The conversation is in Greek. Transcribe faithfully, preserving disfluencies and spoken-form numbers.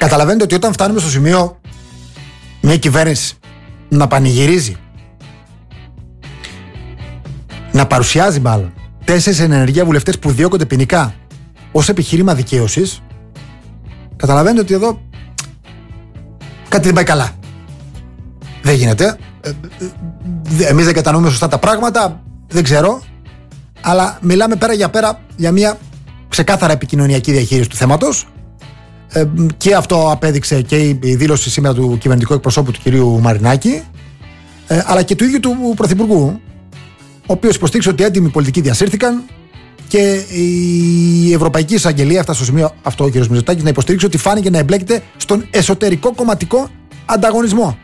Καταλαβαίνετε ότι όταν φτάνουμε στο σημείο μια κυβέρνηση να πανηγυρίζει, να παρουσιάζει μάλλον τέσσερις ενεργεία βουλευτές που διώκονται ποινικά ως επιχείρημα δικαίωσης, καταλαβαίνετε ότι εδώ κάτι δεν πάει καλά. Δεν γίνεται. Εμείς δεν κατανοούμε σωστά τα πράγματα, δεν ξέρω, αλλά μιλάμε πέρα για πέρα για μια ξεκάθαρα επικοινωνιακή διαχείριση του θέματος. Ε, και αυτό απέδειξε και η δήλωση σήμερα του κυβερνητικού εκπροσώπου του κυρίου Μαρινάκη, ε, αλλά και του ίδιου του Πρωθυπουργού, ο οποίος υποστήριξε ότι έντιμοι πολιτικοί διασύρθηκαν και η Ευρωπαϊκή Εισαγγελία έφτασε στο σημείο αυτό, ο κ. Μητσοτάκης, να υποστηρίξει ότι φάνηκε να εμπλέκεται στον εσωτερικό κομματικό ανταγωνισμό.